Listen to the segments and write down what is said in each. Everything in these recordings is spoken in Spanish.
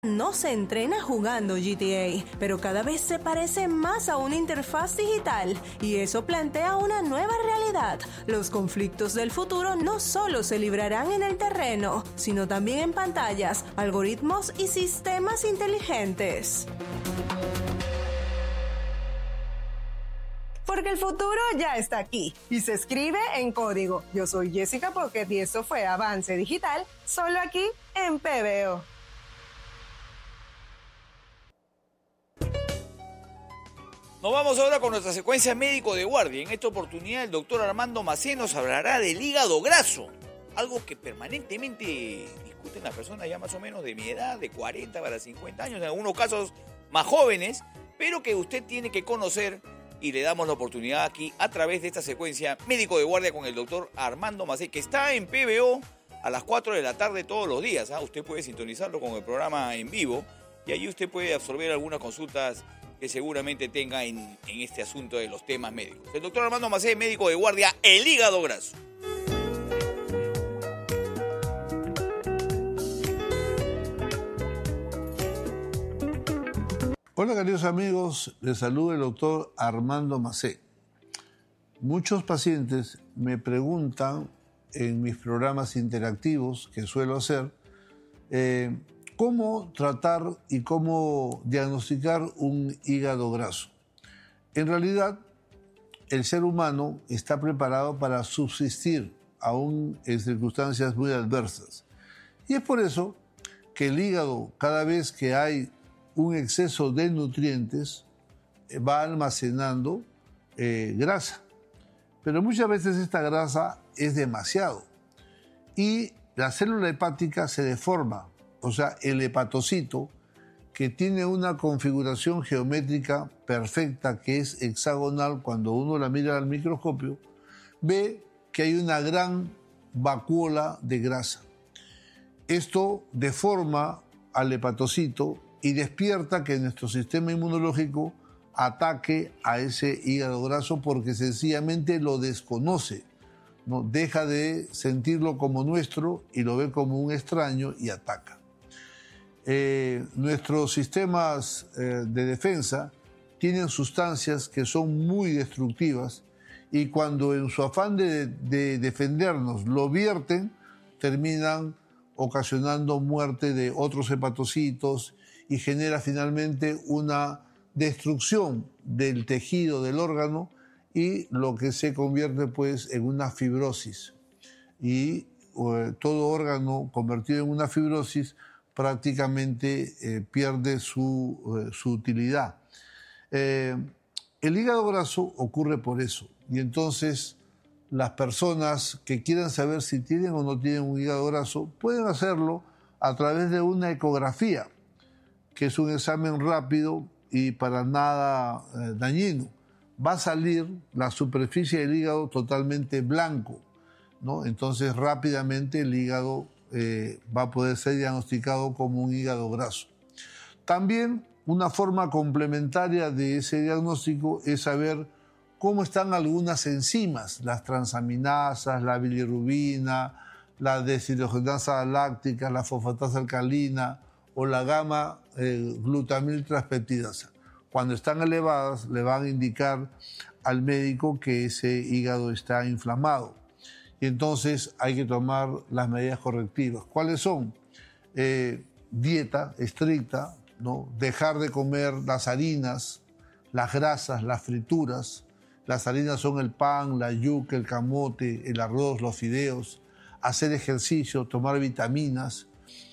No se entrena jugando GTA, pero cada vez se parece más a una interfaz digital y eso plantea una nueva realidad. Los conflictos del futuro no solo se librarán en el terreno, sino también en pantallas, algoritmos y sistemas inteligentes. Porque el futuro ya está aquí y se escribe en código. Yo soy Jessica Pocket y esto fue Avance Digital, solo aquí en PBO. Nos vamos ahora con nuestra secuencia médico de guardia. En esta oportunidad el doctor Armando Macé nos hablará del hígado graso, algo que permanentemente discuten las personas ya más o menos de mi edad, de 40 para 50 años, en algunos casos más jóvenes, pero que usted tiene que conocer y le damos la oportunidad aquí a través de esta secuencia médico de guardia con el doctor Armando Macé, que está en PBO a las 4 de la tarde todos los días. Usted puede sintonizarlo con el programa en vivo y allí usted puede absorber algunas consultas que seguramente tenga en este asunto de los temas médicos. El doctor Armando Macé, médico de guardia, el hígado graso. Hola queridos amigos, les saluda el doctor Armando Macé. Muchos pacientes me preguntan en mis programas interactivos que suelo hacer cómo tratar y cómo diagnosticar un hígado graso. En realidad, el ser humano está preparado para subsistir aún en circunstancias muy adversas. Y es por eso que el hígado, cada vez que hay un exceso de nutrientes, va almacenando grasa. Pero muchas veces esta grasa es demasiado y la célula hepática se deforma. O sea, el hepatocito, que tiene una configuración geométrica perfecta, que es hexagonal, cuando uno la mira al microscopio, ve que hay una gran vacuola de grasa. Esto deforma al hepatocito y despierta que nuestro sistema inmunológico ataque a ese hígado graso porque sencillamente lo desconoce, ¿no? Deja de sentirlo como nuestro y lo ve como un extraño y ataca. Nuestros sistemas de defensa tienen sustancias que son muy destructivas y cuando en su afán de defendernos lo vierten, terminan ocasionando muerte de otros hepatocitos y genera finalmente una destrucción del tejido del órgano y lo que se convierte pues en una fibrosis. Y todo órgano convertido en una fibrosis prácticamente pierde su utilidad. El hígado graso ocurre por eso y entonces las personas que quieran saber si tienen o no tienen un hígado graso pueden hacerlo a través de una ecografía, que es un examen rápido y para nada dañino. Va a salir la superficie del hígado totalmente blanco, ¿no? Entonces rápidamente el hígado va a poder ser diagnosticado como un hígado graso. También una forma complementaria de ese diagnóstico es saber cómo están algunas enzimas, las transaminasas, la bilirrubina, la deshidrogenasa láctica, la fosfatasa alcalina o la gamma glutamil transpeptidasa. Cuando están elevadas le van a indicar al médico que ese hígado está inflamado. Y entonces hay que tomar las medidas correctivas. ¿Cuáles son? Dieta estricta, ¿no? Dejar de comer las harinas, las grasas, las frituras. Las harinas son el pan, la yuca, el camote, el arroz, los fideos. Hacer ejercicio, tomar vitaminas,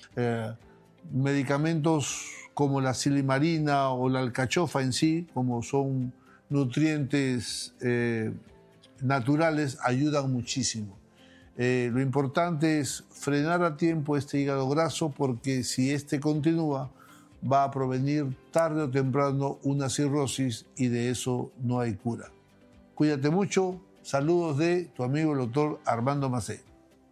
medicamentos como la silimarina o la alcachofa en sí, como son nutrientes naturales, ayudan muchísimo. Lo importante es frenar a tiempo este hígado graso porque si este continúa va a provenir tarde o temprano una cirrosis y de eso no hay cura. Cuídate mucho. Saludos de tu amigo el doctor Armando Macé.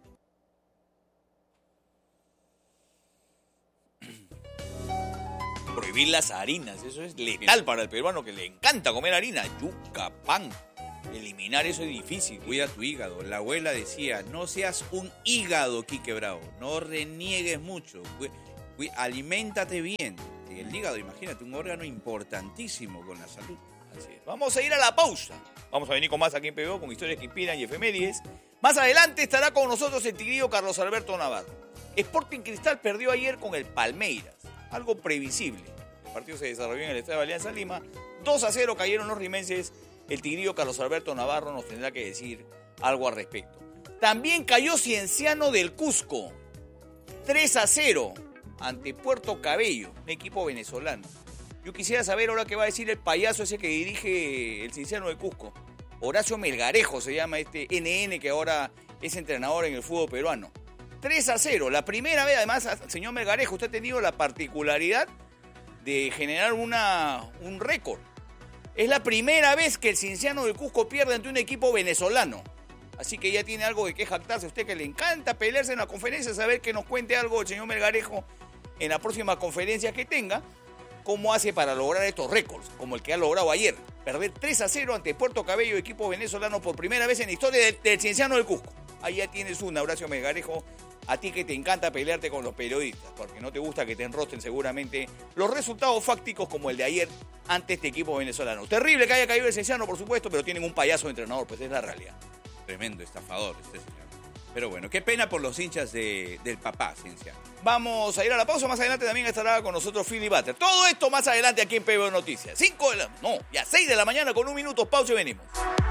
Prohibir las harinas, eso es letal para el peruano que le encanta comer harina. Yuca, pan. Eliminar eso es difícil. Cuida tu hígado. La abuela decía, no seas un hígado, Quique Bravo. No reniegues mucho. Aliméntate bien. El hígado, imagínate, un órgano importantísimo con la salud. Así es. Vamos a ir a la pausa. Vamos a venir con más aquí en PBO, con historias que inspiran y efemérides. Más adelante estará con nosotros el tigrillo Carlos Alberto Navarro. Sporting Cristal perdió ayer con el Palmeiras. Algo previsible. El partido se desarrolló en el Estadio de Alianza Lima. 2-0 cayeron los rimenses. El tigrillo Carlos Alberto Navarro nos tendrá que decir algo al respecto. También cayó Cienciano del Cusco. 3-0 ante Puerto Cabello, un equipo venezolano. Yo quisiera saber ahora qué va a decir el payaso ese que dirige el Cienciano del Cusco. Horacio Melgarejo se llama este NN que ahora es entrenador en el fútbol peruano. 3-0, la primera vez, además, señor Melgarejo, usted ha tenido la particularidad de generar un récord. Es la primera vez que el Cienciano del Cusco pierde ante un equipo venezolano. Así que ya tiene algo de qué jactarse. A usted que le encanta pelearse en la conferencia, saber que nos cuente algo el señor Melgarejo en la próxima conferencia que tenga, cómo hace para lograr estos récords, como el que ha logrado ayer. Perder 3-0 ante Puerto Cabello, equipo venezolano, por primera vez en la historia del Cienciano del Cusco. Ahí ya tienes una, Horacio Melgarejo, a ti que te encanta pelearte con los periodistas, porque no te gusta que te enrostren seguramente los resultados fácticos como el de ayer ante este equipo venezolano. Terrible que haya caído el Cienciano, por supuesto, pero tienen un payaso de entrenador, pues es la realidad. Tremendo estafador este señor. Pero bueno, qué pena por los hinchas del papá Cienciano. Vamos a ir a la pausa. Más adelante también estará con nosotros Philly Butter. Todo esto más adelante aquí en PBO Noticias. 6 de la mañana con 1 minuto. Pausa y venimos.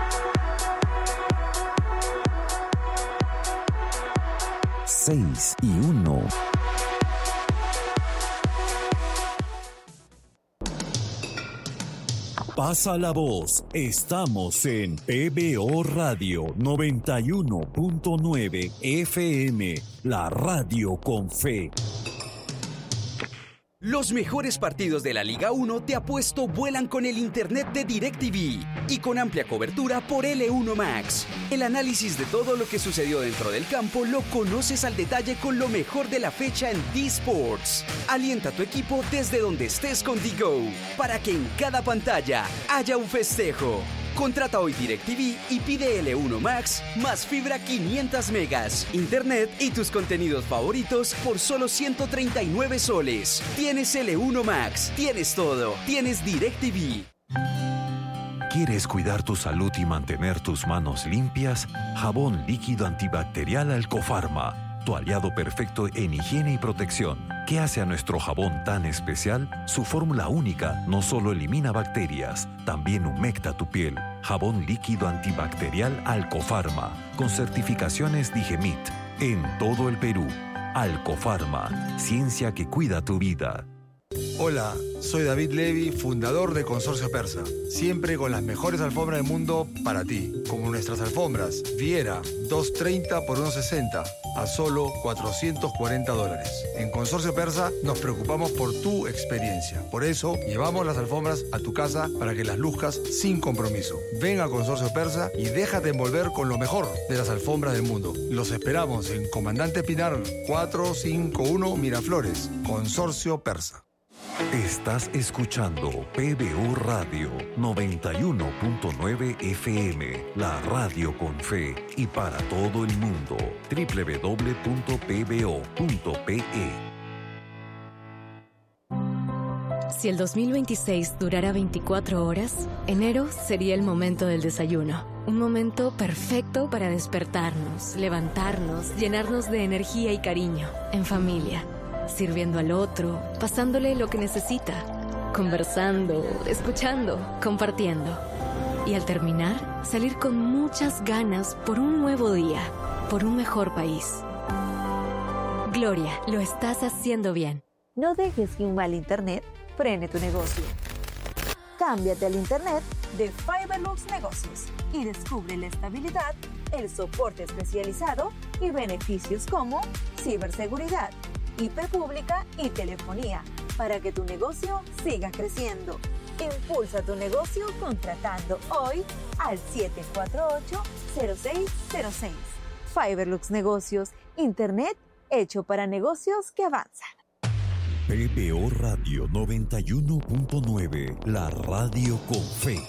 Seis y 1. Pasa la voz, estamos en PBO Radio 91.9 FM, la radio con fe. Los mejores partidos de la Liga 1 te apuesto vuelan con el internet de DirecTV y con amplia cobertura por L1 Max. El análisis de todo lo que sucedió dentro del campo lo conoces al detalle con lo mejor de la fecha en D-Sports. Alienta a tu equipo desde donde estés con DGO para que en cada pantalla haya un festejo. Contrata hoy DirecTV y pide L1 Max más fibra 500 megas, internet y tus contenidos favoritos por solo 139 soles. Tienes L1 Max, tienes todo, tienes DirecTV. ¿Quieres cuidar tu salud y mantener tus manos limpias? Jabón líquido antibacterial Alcofarma, tu aliado perfecto en higiene y protección. ¿Qué hace a nuestro jabón tan especial? Su fórmula única no solo elimina bacterias, también humecta tu piel. Jabón líquido antibacterial Alcofarma, con certificaciones Digemit, en todo el Perú. Alcofarma, ciencia que cuida tu vida. Hola, soy David Levy, fundador de Consorcio Persa. Siempre con las mejores alfombras del mundo para ti. Como nuestras alfombras, Viera, 230 por 160, a solo $440. En Consorcio Persa nos preocupamos por tu experiencia. Por eso, llevamos las alfombras a tu casa para que las luzcas sin compromiso. Ven a Consorcio Persa y déjate envolver con lo mejor de las alfombras del mundo. Los esperamos en Comandante Pinar 451 Miraflores. Consorcio Persa. Estás escuchando PBO Radio 91.9 FM, la radio con fe y para todo el mundo. www.pbo.pe. Si el 2026 durara 24 horas, enero sería el momento del desayuno. Un momento perfecto para despertarnos, levantarnos, llenarnos de energía y cariño, en familia, sirviendo al otro, pasándole lo que necesita, conversando, escuchando, compartiendo. Y al terminar, salir con muchas ganas por un nuevo día, por un mejor país. Gloria, lo estás haciendo bien. No dejes que un mal internet frene tu negocio. Cámbiate al internet de Fiberlux Negocios y descubre la estabilidad, el soporte especializado y beneficios como ciberseguridad, IP pública y telefonía para que tu negocio siga creciendo. Impulsa tu negocio contratando hoy al 748-0606. Fiberlux Negocios, internet hecho para negocios que avanzan. PBO Radio 91.9, la radio con fe.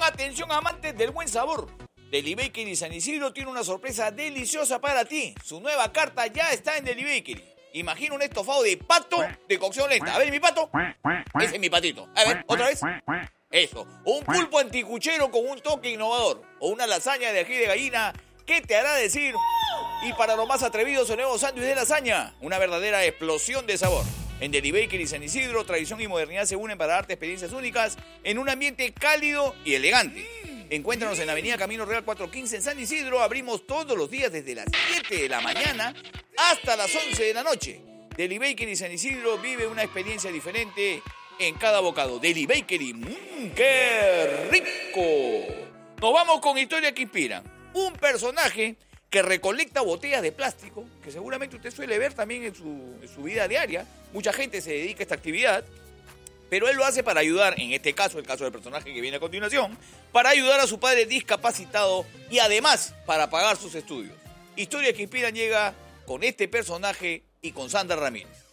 atención amantes del buen sabor. Deli Bakery San Isidro tiene una sorpresa deliciosa para ti. Su nueva carta ya está en Deli Bakery. Imagina un estofado de pato de cocción lenta. A ver, mi pato. Ese es mi patito. A ver, otra vez. Eso. Un pulpo anticuchero con un toque innovador. O una lasaña de ají de gallina. ¿Qué te hará decir? Y para los más atrevidos, el nuevo sándwich de lasaña. Una verdadera explosión de sabor. En Deli Bakery San Isidro, tradición y modernidad se unen para darte experiencias únicas en un ambiente cálido y elegante. Encuéntranos en la avenida Camino Real 415 en San Isidro. Abrimos todos los días desde las 7 de la mañana hasta las 11 de la noche. Deli Bakery San Isidro vive una experiencia diferente en cada bocado. Deli Bakery, ¡qué rico! Nos vamos con historias que inspiran. Un personaje que recolecta botellas de plástico, que seguramente usted suele ver también en su vida diaria. Mucha gente se dedica a esta actividad, pero él lo hace para ayudar, en este caso, el caso del personaje que viene a continuación, para ayudar a su padre discapacitado y además para pagar sus estudios. Historias que inspiran llega con este personaje y con Sandra Ramírez.